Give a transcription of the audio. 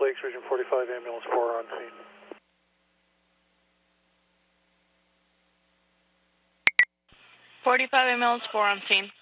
Lakes Region 45, ambulance 4 on scene. 45 ambulance 4 on scene.